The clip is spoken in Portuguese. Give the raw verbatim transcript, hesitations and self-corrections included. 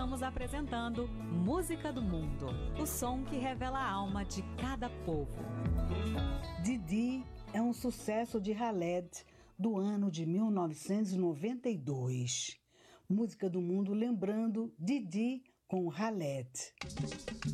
Estamos apresentando Música do Mundo, o som que revela a alma de cada povo. Didi é um sucesso de Khaled do ano de mil novecentos e noventa e dois. Música do Mundo lembrando Didi com Khaled.